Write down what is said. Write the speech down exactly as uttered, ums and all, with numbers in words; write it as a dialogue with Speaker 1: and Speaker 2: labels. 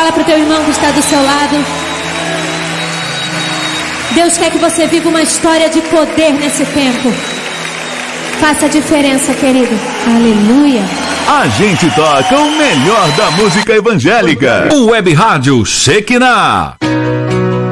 Speaker 1: Fala pro teu irmão que está do seu lado. Deus quer que você viva uma história de poder nesse tempo. Faça a diferença, querido. Aleluia.
Speaker 2: A gente toca o melhor da música evangélica. O Web Rádio Shekinah.